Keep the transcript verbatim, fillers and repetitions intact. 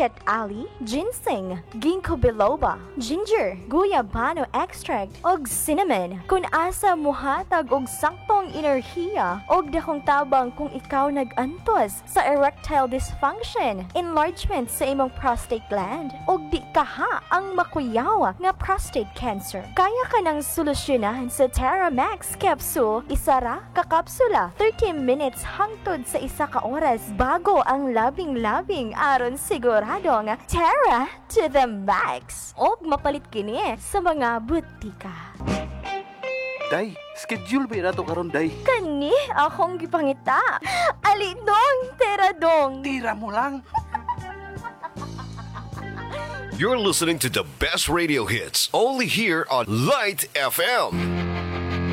Cat Ali, ginseng, ginkgo biloba, ginger, guyabano extract, og cinnamon. Kung asa muhatag og saktong enerhiya og dakong tabang kung ikaw nag-antos sa erectile dysfunction, enlargement sa imong prostate gland, og di kaha ang makuyawa nga prostate cancer. Kaya ka nang solusyonan sa Terra Max Capsule, isa ra ka kapsula, thirty minutes hangtod sa isa ka oras bago ang labing-labing aron sigurado nga Terra to the max. Og mapalit kini sa mga butika. Day, schedule ba ito karon day? Kani akong gipangita. Ali dong, tera dong. Tira mo lang. You're listening to the best radio hits only here on Light F M.